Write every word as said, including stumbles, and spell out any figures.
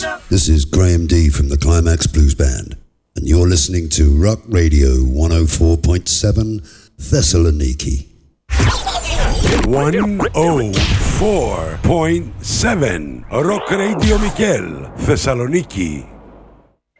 This is Graham D from the Climax Blues Band, and you're listening to Rock Radio one oh four point seven Thessaloniki. one oh four point seven Rock Radio Michel, Thessaloniki.